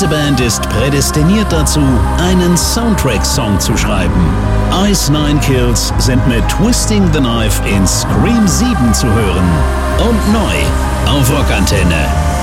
Diese Band ist prädestiniert dazu, einen Soundtrack-Song zu schreiben. Ice Nine Kills sind mit Twisting the Knife in Scream 7 zu hören. Und neu auf Rockantenne.